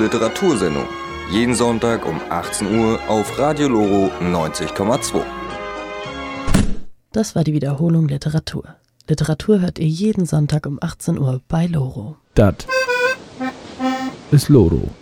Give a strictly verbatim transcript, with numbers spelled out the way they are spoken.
Literatursendung. Jeden Sonntag um achtzehn Uhr auf Radio Loro neunzig Komma zwei. Das war die Wiederholung Literatur. Literatur hört ihr jeden Sonntag um achtzehn Uhr bei Loro. Dat ist Loro.